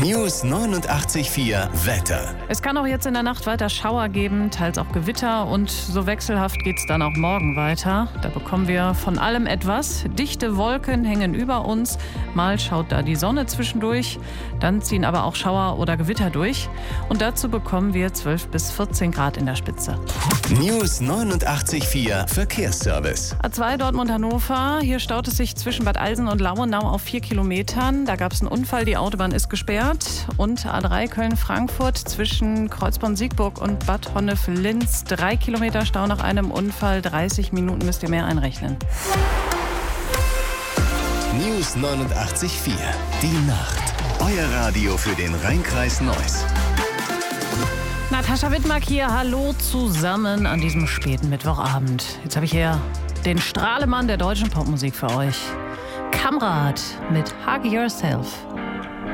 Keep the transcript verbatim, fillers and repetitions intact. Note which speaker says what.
Speaker 1: News neunundachtzig Komma vier Wetter.
Speaker 2: Es kann auch jetzt in der Nacht weiter Schauer geben, teils auch Gewitter, und so wechselhaft geht es dann auch morgen weiter. Da bekommen wir von allem etwas. Dichte Wolken hängen über uns, mal schaut da die Sonne zwischendurch, dann ziehen aber auch Schauer oder Gewitter durch. Und dazu bekommen wir zwölf bis vierzehn Grad in der Spitze.
Speaker 1: News neunundachtzig Komma vier Verkehrsservice.
Speaker 2: A zwei Dortmund-Hannover, hier staut es sich zwischen Bad Eilsen und Lauenau auf vier Kilometern. Da gab es einen Unfall, die Autobahn ist gesperrt. Und A drei Köln-Frankfurt zwischen Kreuzborn-Siegburg und Bad Honnef-Linz. Drei Kilometer Stau nach einem Unfall, dreißig Minuten müsst ihr mehr einrechnen.
Speaker 1: News neunundachtzig Komma vier, die Nacht. Euer Radio für den Rhein-Kreis Neuss.
Speaker 2: Natascha Wittmark hier, hallo zusammen an diesem späten Mittwochabend. Jetzt habe ich hier den Strahlemann der deutschen Popmusik für euch. Kamrat mit Hug Yourself.